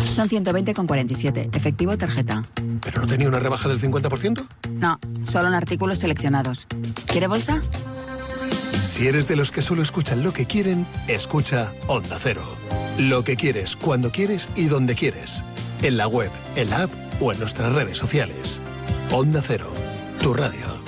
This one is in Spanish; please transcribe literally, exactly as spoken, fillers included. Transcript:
Son ciento veinte con cuarenta y siete. Efectivo o tarjeta. ¿Pero no tenía una rebaja del cincuenta por ciento? No, solo en artículos seleccionados. ¿Quiere bolsa? Si eres de los que solo escuchan lo que quieren, escucha Onda Cero. Lo que quieres, cuando quieres y donde quieres. En la web, en la app o en nuestras redes sociales. Onda Cero, tu radio.